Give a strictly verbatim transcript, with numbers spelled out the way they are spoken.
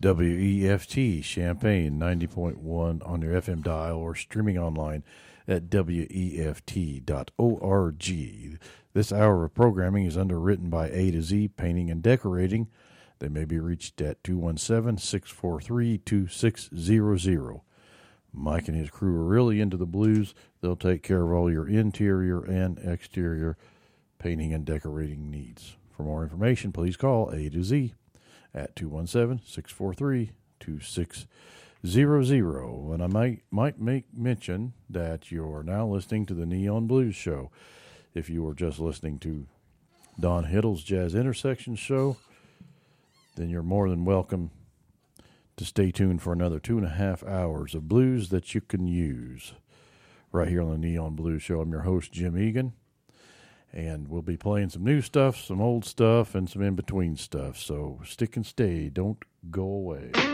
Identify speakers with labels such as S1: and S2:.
S1: W E F T Champaign ninety point one on your F M dial or streaming online at W E F T dot org. This hour of programming is underwritten by A to Z Painting and Decorating. They may be reached at two one seven, six four three, two six zero zero. Mike and his crew are really into the blues. They'll take care of all your interior and exterior painting and decorating needs. For more information, please call A to Z at two one seven, six four three, two six zero zero. And I might, might make mention that you're now listening to the Neon Blues Show. If you were just listening to Don Hiddle's Jazz Intersection show, then you're more than welcome to stay tuned for another two and a half hours of blues that you can use right here on the Neon Blues Show. I'm your host, Jim Egan, and we'll be playing some new stuff, some old stuff, and some in-between stuff. So stick and stay. Don't go away.